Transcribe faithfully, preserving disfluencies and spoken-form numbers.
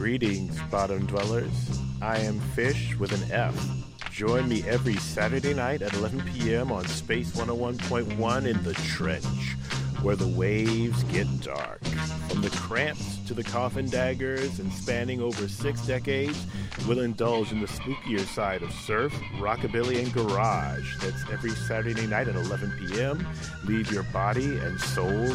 Greetings, bottom dwellers. I am Fish with an F. Join me every Saturday night at eleven p.m. on Space one oh one point one in the Trench, where the waves get dark. From the Cramps to the Coffin Daggers and spanning over six decades, we'll indulge in the spookier side of surf, rockabilly, and garage. That's every Saturday night at eleven p.m. Leave your body and soul